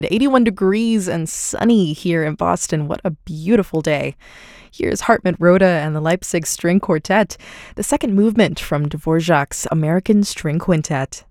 81 degrees and sunny here in Boston. What a beautiful day. Here's Hartmut Roda and the Leipzig String Quartet, the second movement from Dvorak's American String Quintet.